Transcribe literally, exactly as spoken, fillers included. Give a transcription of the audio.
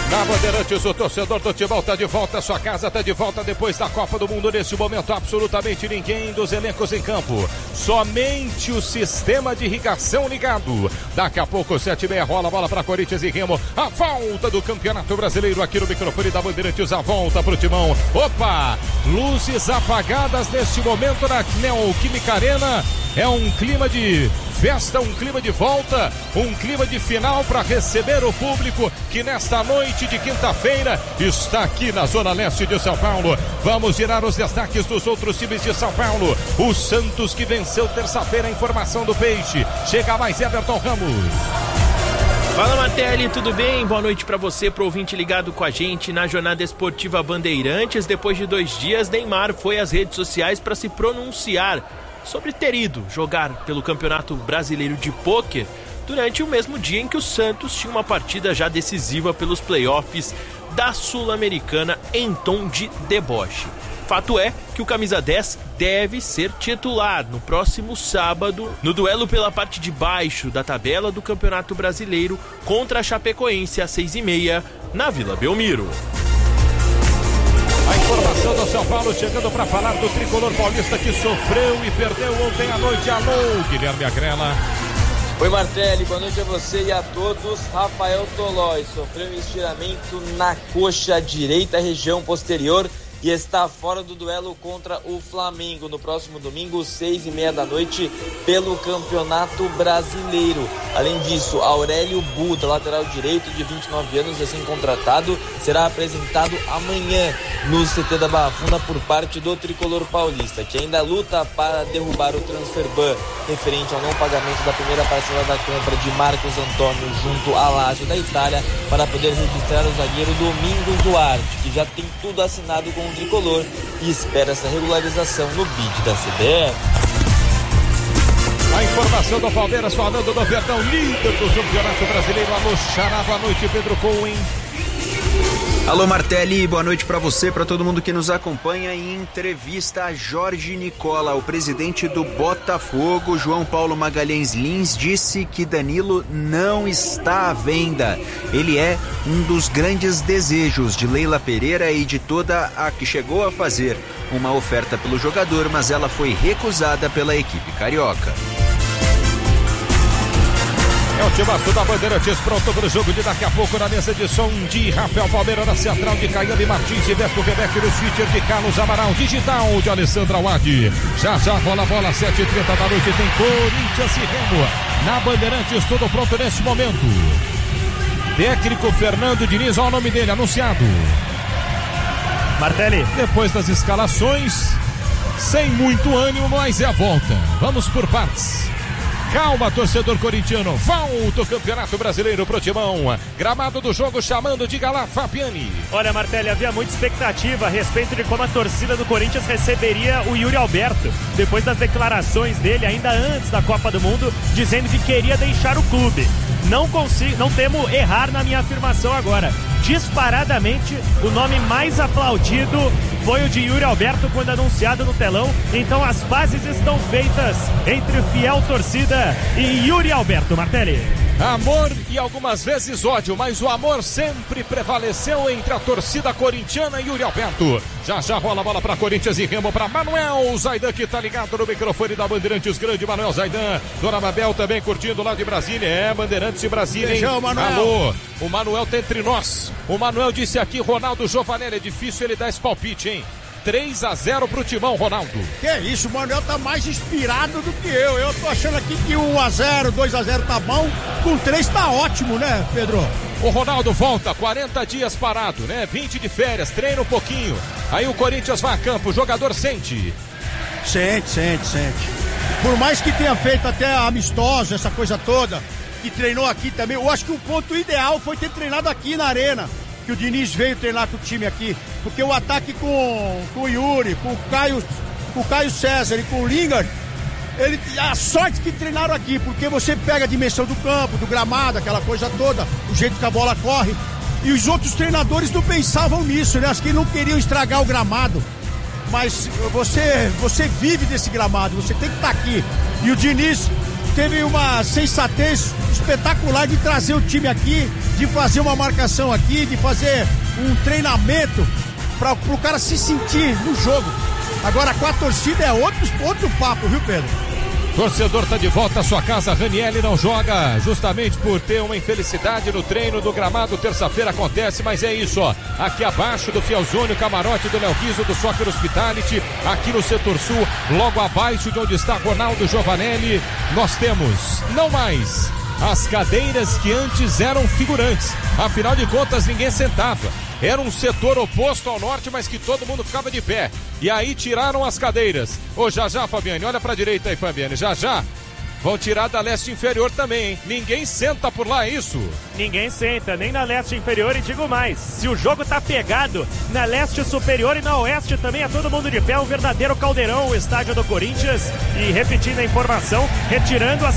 Na Bandeirantes, o torcedor do Timão está de volta à sua casa, está de volta depois da Copa do Mundo. Nesse momento, absolutamente ninguém dos elencos em campo. Somente o sistema de irrigação ligado. Daqui a pouco, sete e meia, rola a bola para Corinthians e Remo. A volta do Campeonato Brasileiro aqui no microfone da Bandeirantes. A volta para o Timão. Opa! Luzes apagadas neste momento na Neoquímica Arena. É um clima de festa, um clima de volta, um clima de final para receber o público que nesta noite de quinta-feira está aqui na Zona Leste de São Paulo. Vamos girar os destaques dos outros times de São Paulo. O Santos que venceu terça-feira, a informação do Peixe. Chega mais Everton Ramos. Fala, Martelli, tudo bem? Boa noite para você, pro ouvinte ligado com a gente na Jornada Esportiva Bandeirantes. Depois de dois dias, Neymar foi às redes sociais para se pronunciar sobre ter ido jogar pelo Campeonato Brasileiro de Pôquer durante o mesmo dia em que o Santos tinha uma partida já decisiva pelos playoffs da Sul-Americana em tom de deboche. Fato é que o camisa dez deve ser titular no próximo sábado no duelo pela parte de baixo da tabela do Campeonato Brasileiro contra a Chapecoense às seis e meia na Vila Belmiro. A informação do São Paulo chegando para falar do tricolor paulista que sofreu e perdeu ontem à noite. Alô, Guilherme Agrela. Oi, Martelli, boa noite a você e a todos. Rafael Tolói sofreu um estiramento na coxa direita, região posterior, e está fora do duelo contra o Flamengo no próximo domingo, seis e meia da noite, pelo Campeonato Brasileiro. Além disso, Aurélio Buda, lateral direito de vinte e nove anos, recém-contratado, será apresentado amanhã no C T da Barra Funda por parte do tricolor paulista, que ainda luta para derrubar o transfer ban referente ao não pagamento da primeira parcela da compra de Marcos Antônio junto à Lazio da Itália, para poder registrar o zagueiro Domingos Duarte, que já tem tudo assinado com o tricolor e espera essa regularização no bid da C B F. A informação do Palmeiras falando do Verdão, líder do Campeonato Brasileiro. Alô, Xará, boa noite, Pedro Cohen. Alô, Martelli, boa noite para você, para todo mundo que nos acompanha. Em entrevista a Jorge Nicola, o presidente do Botafogo, João Paulo Magalhães Lins, disse que Danilo não está à venda. Ele é um dos grandes desejos de Leila Pereira e de toda a que chegou a fazer uma oferta pelo jogador, mas ela foi recusada pela equipe carioca. É o timaço da Bandeirantes pronto para o jogo de daqui a pouco na mesa de som de Rafael Palmeira, na central de Caiane Martins e Beto Quebec, no switcher de Carlos Amaral, digital de Alessandra Wadi. Já já rola a bola, sete e trinta da noite, tem Corinthians e Remo na Bandeirantes, tudo pronto nesse momento. Técnico Fernando Diniz, olha o nome dele anunciado. Martelli. Depois das escalações, sem muito ânimo, mas é a volta. Vamos por partes. Calma, torcedor corintiano. Volta o Campeonato Brasileiro pro Timão. Gramado do jogo chamando de Galá, Fabiani. Olha, Martelli, havia muita expectativa a respeito de como a torcida do Corinthians receberia o Yuri Alberto, depois das declarações dele, ainda antes da Copa do Mundo, dizendo que queria deixar o clube. Não consigo, não temo errar na minha afirmação agora. Disparadamente, o nome mais aplaudido foi o de Yuri Alberto quando anunciado no telão. Então as bases estão feitas entre fiel torcida e Yuri Alberto, Martelli. Amor e algumas vezes ódio, mas o amor sempre prevaleceu entre a torcida corintiana e Yuri Alberto. Já já rola a bola para Corinthians e Remo para Manuel Zaidan, que tá ligado no microfone da Bandeirantes, grande Manuel Zaidan. Dona Mabel também curtindo lá de Brasília. É, Bandeirantes de Brasília, hein? Beijão, Manuel. Alô, o Manuel tá entre nós. O Manuel disse aqui, Ronaldo Giovanelli, é difícil ele dar esse palpite, hein? três a zero pro Timão, Ronaldo. Que isso, o Manuel tá mais inspirado do que eu. Eu tô achando aqui que um a zero, dois a zero tá bom. Com três tá ótimo, né, Pedro? O Ronaldo volta, quarenta dias parado, né? vinte de férias, treina um pouquinho. Aí o Corinthians vai a campo, o jogador sente. Sente, sente, sente. Por mais que tenha feito até amistoso, essa coisa toda, que treinou aqui também, eu acho que o ponto ideal foi ter treinado aqui na Arena. Que o Diniz veio treinar com o time aqui, porque o ataque com, com o Yuri, com o Caio, com o Caio César e com o Lingard, ele, a sorte que treinaram aqui, porque você pega a dimensão do campo, do gramado, aquela coisa toda, o jeito que a bola corre, e os outros treinadores não pensavam nisso, né? Acho que não queriam estragar o gramado, mas você, você vive desse gramado, você tem que estar aqui, e o Diniz teve uma sensatez espetacular de trazer o time aqui, de fazer uma marcação aqui, de fazer um treinamento para o cara se sentir no jogo. Agora com a torcida é outro, outro papo, viu, Pedro? Torcedor tá de volta à sua casa. Ranieri não joga justamente por ter uma infelicidade no treino do gramado. Terça-feira acontece, mas é isso, ó. Aqui abaixo do Fielzone, o camarote do Léo Rizzo, do Soccer Hospitality, aqui no setor sul, logo abaixo de onde está Ronaldo Giovanelli, nós temos, não mais, as cadeiras que antes eram figurantes. Afinal de contas, ninguém sentava. Era um setor oposto ao norte, mas que todo mundo ficava de pé. E aí tiraram as cadeiras. Ô, já já, Fabiane, olha pra direita aí, Fabiane. Já já vão tirar da leste inferior também, hein? Ninguém senta por lá, é isso? Ninguém senta, nem na leste inferior, e digo mais, se o jogo tá pegado na leste superior e na oeste também é todo mundo de pé, um verdadeiro caldeirão, o estádio do Corinthians. E repetindo a informação, retirando as